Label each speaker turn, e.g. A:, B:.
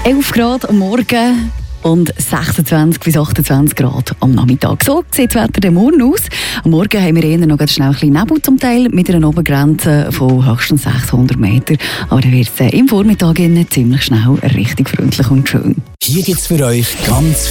A: 11 Grad am Morgen und 26 bis 28 Grad am Nachmittag. So sieht das Wetter morgen aus. Am Morgen haben wir eher noch ganz schnell ein bisschen Nebel zum Teil mit einer Obergrenze von höchstens 600 Meter. Aber dann wird es im Vormittag ziemlich schnell richtig freundlich und schön.
B: Hier gibt es für euch ganz